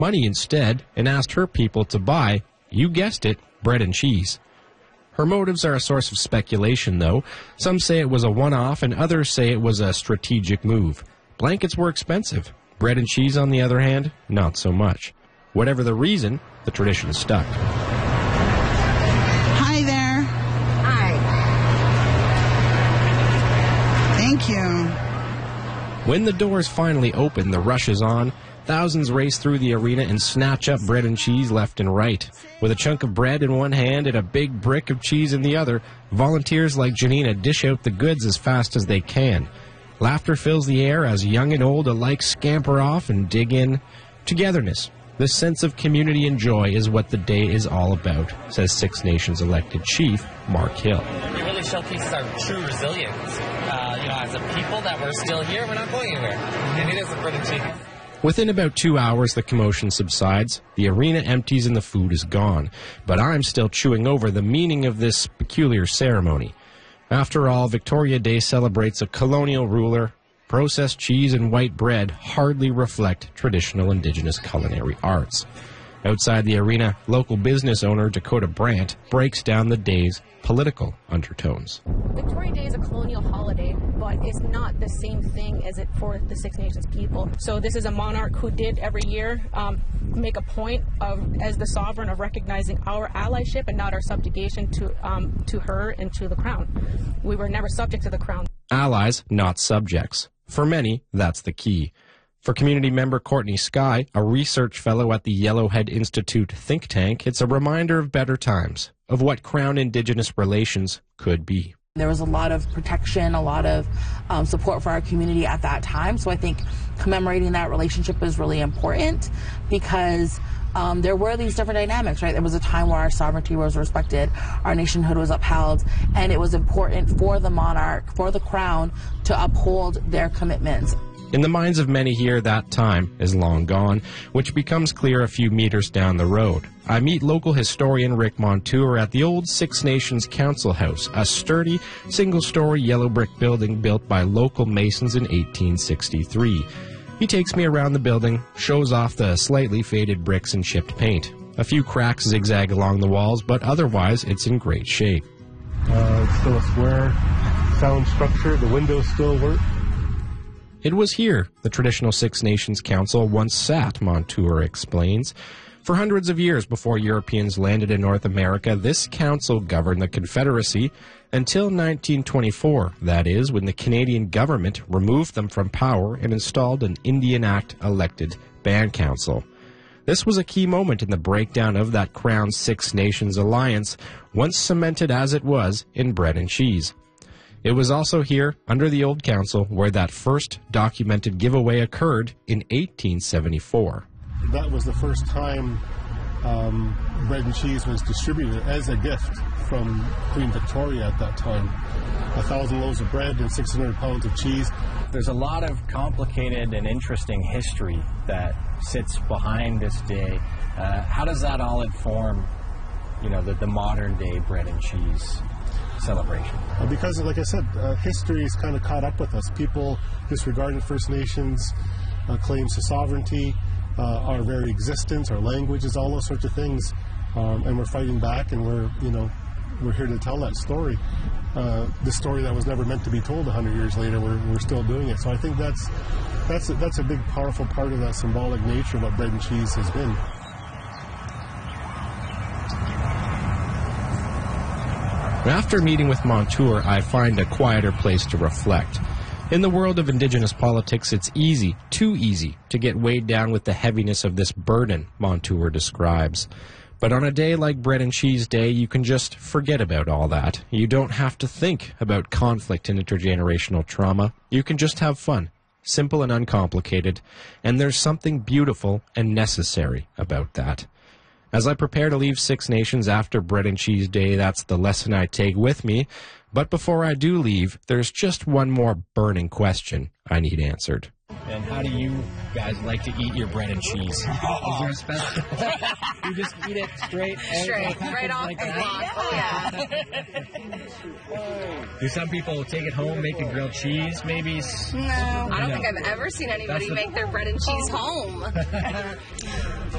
money instead and asked her people to buy, you guessed it, bread and cheese. Her motives are a source of speculation, though. Some say it was a one-off and others say it was a strategic move. Blankets were expensive. Bread and cheese, on the other hand, not so much. Whatever the reason, the tradition stuck. Hi there. Hi. Thank you. When the doors finally open, the rush is on. Thousands race through the arena and snatch up bread and cheese left and right. With a chunk of bread in one hand and a big brick of cheese in the other, volunteers like Janina dish out the goods as fast as they can. Laughter fills the air as young and old alike scamper off and dig in. Togetherness, this sense of community and joy is what the day is all about, says Six Nations elected chief Mark Hill. It really showcases our true resilience. As a people that we're still here, we're not going anywhere. And it is a bread and cheese. Within about 2 hours, the commotion subsides. The arena empties and the food is gone. But I'm still chewing over the meaning of this peculiar ceremony. After all, Victoria Day celebrates a colonial ruler. Processed cheese and white bread hardly reflect traditional Indigenous culinary arts. Outside the arena, local business owner Dakota Brandt breaks down the day's political undertones. Victoria Day is a colonial holiday, but it's not the same thing as it for the Six Nations people. So this is a monarch who did every year make a point of, as the sovereign, of recognizing our allyship and not our subjugation to her and to the crown. We were never subject to the crown. Allies, not subjects. For many, that's the key. For community member Courtney Skye, a research fellow at the Yellowhead Institute think tank, it's a reminder of better times, of what Crown-Indigenous relations could be. There was a lot of protection, a lot of support for our community at that time, so I think commemorating that relationship is really important because there were these different dynamics, right? There was a time where our sovereignty was respected, our nationhood was upheld, and it was important for the monarch, for the crown, to uphold their commitments. In the minds of many here, that time is long gone, which becomes clear a few meters down the road. I meet local historian Rick Montour at the old Six Nations Council House, a sturdy, single-story yellow brick building built by local masons in 1863. He takes me around the building, shows off the slightly faded bricks and chipped paint. A few cracks zigzag along the walls, but otherwise it's in great shape. It's still a square, sound structure. The windows still work. It was here the traditional Six Nations Council once sat, Montour explains. For hundreds of years before Europeans landed in North America, this council governed the Confederacy until 1924, that is, when the Canadian government removed them from power and installed an Indian Act-elected band council. This was a key moment in the breakdown of that Crown Six Nations alliance, once cemented as it was in bread and cheese. It was also here, under the old council, where that first documented giveaway occurred in 1874. That was the first time bread and cheese was distributed as a gift from Queen Victoria at that time. 1,000 loaves of bread and 600 pounds of cheese. There's a lot of complicated and interesting history that sits behind this day. How does that all inform, the modern day bread and cheese celebration? Because, like I said, history is kind of caught up with us. People disregarded First Nations claims to sovereignty, our very existence, our languages, all those sorts of things, and we're fighting back, and we're here to tell that story. The story that was never meant to be told 100 years later, we're still doing it. So I think that's a big, powerful part of that symbolic nature of what bread and cheese has been. After meeting with Montour, I find a quieter place to reflect. In the world of Indigenous politics, it's easy, too easy, to get weighed down with the heaviness of this burden, Montour describes. But on a day like Bread and Cheese Day, you can just forget about all that. You don't have to think about conflict and intergenerational trauma. You can just have fun, simple and uncomplicated, and there's something beautiful and necessary about that. As I prepare to leave Six Nations after Bread and Cheese Day, that's the lesson I take with me. But before I do leave, there's just one more burning question I need answered. And how do you guys like to eat your bread and cheese? Is there a special? You just eat it straight? Right off the block. Do some people take it home, make a grilled cheese, maybe? No. I don't think I've ever seen anybody make their bread and cheese home.